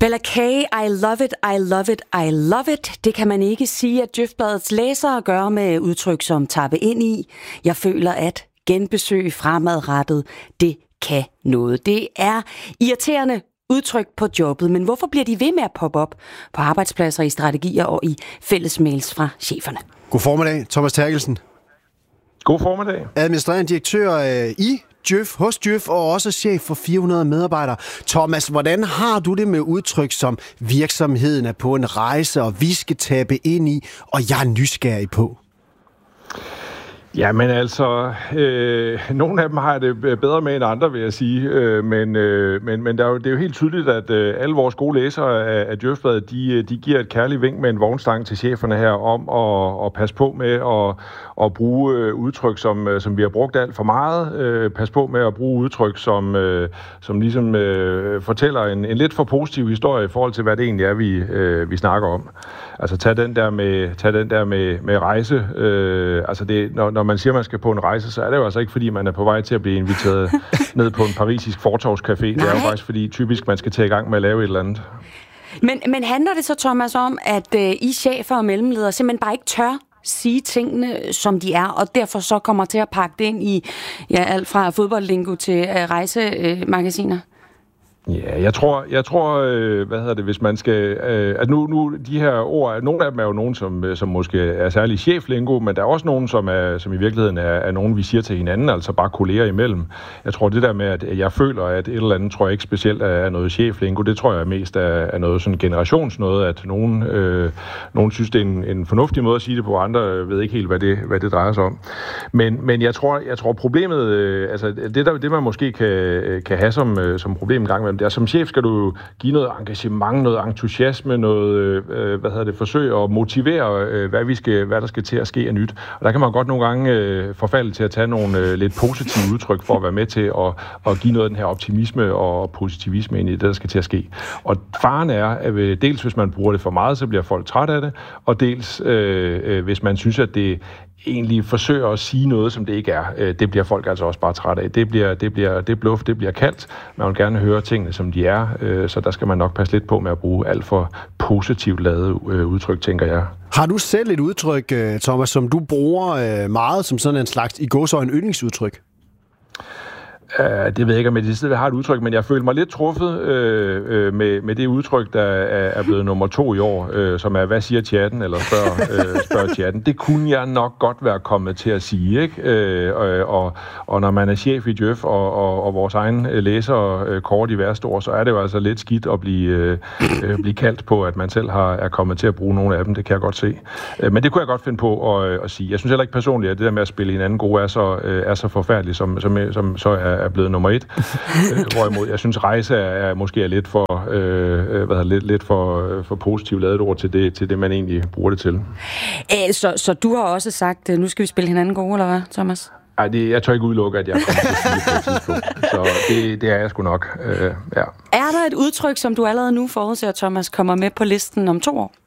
Bella K, I love it, I love it, I love it. Det kan man ikke sige, at Djøfbladets læsere gør med udtryk som tappe ind i. Jeg føler, at genbesøg fremadrettet, det kan noget. Det er irriterende udtryk på jobbet, men hvorfor bliver de ved med at poppe op på arbejdspladser, i strategier og i fællesmails fra cheferne? God formiddag, Thomas Terkelsen. God formiddag. Administrerende direktør i Djøf, hos Djøf, og også chef for 400 medarbejdere. Thomas, hvordan har du det med udtryk som virksomheden er på en rejse, og vi skal tabe ind i, og jeg er nysgerrig på? Ja, men altså, nogle af dem har det bedre med end andre, vil jeg sige. Men det er jo helt tydeligt, at alle vores gode læsere af Djøfbladet, de giver et kærligt vink med en vognstang til cheferne her om at passe på med at bruge udtryk, som vi har brugt alt for meget. Pas på med at bruge udtryk, som ligesom fortæller en lidt for positiv historie i forhold til, hvad det egentlig er, vi snakker om. Altså, tag den der med rejse. Altså, når man siger, man skal på en rejse, så er det jo altså ikke, fordi man er på vej til at blive inviteret ned på en parisisk fortovscafé. Det er jo faktisk, fordi typisk man skal tage i gang med at lave et eller andet. Men handler det så, Thomas, om, at I chefer og mellemledere simpelthen bare ikke tør sige tingene, som de er, og derfor så kommer til at pakke det ind i alt fra fodboldlingo til rejsemagasiner? Ja, jeg tror, hvis man skal... at nu de her ord, nogle af dem er jo nogen, som måske er særlig cheflingo, men der er også nogen, som i virkeligheden er nogen, vi siger til hinanden, altså bare kolleger imellem. Jeg tror, det der med, at jeg føler, at et eller andet, tror jeg ikke specielt er noget cheflingo, det tror jeg mest er noget sådan generationsnøde, at nogen synes, det er en fornuftig måde at sige det på, andre ved ikke helt, hvad det drejer sig om. Men jeg tror problemet, altså det man måske kan have som problem en gang med, det er, som chef skal du give noget engagement, noget entusiasme, noget forsøg at motivere, hvad der skal til at ske af nyt. Og der kan man godt nogle gange forfalde til at tage nogle lidt positive udtryk for at være med til at give noget af den her optimisme og positivisme ind i det, der skal til at ske. Og faren er, at dels hvis man bruger det for meget, så bliver folk træt af det, og dels hvis man synes, at det egentlig forsøger at sige noget, som det ikke er. Det bliver folk altså også bare træt af. Det er bluff, det bliver kaldt. Man vil gerne høre tingene, som de er, så der skal man nok passe lidt på med at bruge alt for positivt lavet udtryk, tænker jeg. Har du selv et udtryk, Thomas, som du bruger meget som sådan en slags i gåseøjne yndlingsudtryk? Det ved jeg ikke, om jeg har et udtryk, men jeg føler mig lidt truffet med det udtryk, der er blevet nummer 2 i år, som er, hvad siger chatten, eller spørger chatten. Det kunne jeg nok godt være kommet til at sige, ikke? Og når man er chef i Djøf, og vores egen læser kort i værste ord, så er det jo altså lidt skidt at blive kaldt på, at man selv er kommet til at bruge nogle af dem. Det kan jeg godt se. Men det kunne jeg godt finde på at sige. Jeg synes heller ikke personligt, at det der med at spille hinanden gode er så forfærdeligt, som så er blevet nummer 1. Hvorimod jeg synes, rejse er måske lidt for positivt lavet ord til det, man egentlig bruger det til. Så du har også sagt, nu skal vi spille hinanden gode, eller hvad, Thomas? Ej, jeg tør ikke udelukke, at jeg kommer til at sige det på et tidspunkt. Så det er jeg sgu nok, ja. Er der et udtryk, som du allerede nu forudser, Thomas, kommer med på listen om 2 år?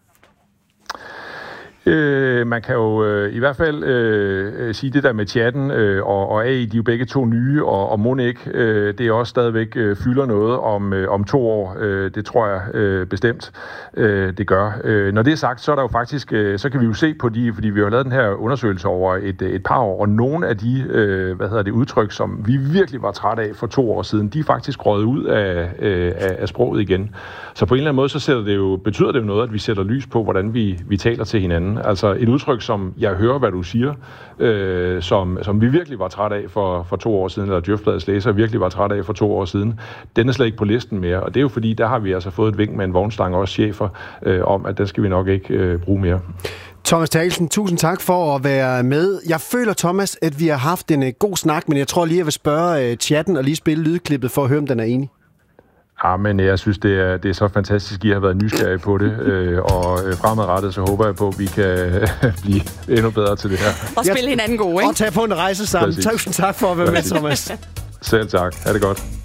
Man kan jo i hvert fald sige det der med chatten og AI, de er jo begge 2 nye, og Monik, det er også stadigvæk fylder noget om 2 år. Det tror jeg bestemt, det gør. Når det er sagt, så er der jo faktisk, så kan vi jo se på fordi vi har lavet den her undersøgelse over et par år, og nogle af de, udtryk, som vi virkelig var træt af for 2 år siden, de er faktisk røget ud af sproget igen. Så på en eller anden måde, så betyder det jo noget, at vi sætter lys på, hvordan vi taler til hinanden. Altså et udtryk, som jeg hører, hvad du siger, som vi virkelig var træt af for 2 år siden, eller Djøfbladets læser virkelig var træt af for 2 år siden, den er slet ikke på listen mere. Og det er jo fordi, der har vi altså fået et vink med en vognstang, også chefer, om, at den skal vi nok ikke bruge mere. Thomas Terkelsen, tusind tak for at være med. Jeg føler, Thomas, at vi har haft en god snak, men jeg tror lige, jeg vil spørge chatten og lige spille lydklippet for at høre, om den er enig. Ja, men jeg synes, det er så fantastisk, at I har været nysgerrige på det, og fremadrettet, så håber jeg på, at vi kan blive endnu bedre til det her. Og spille hinanden gode, ikke? Og tage på en rejse sammen. Tusind tak for at være med, Thomas. Selv tak. Ha' det godt.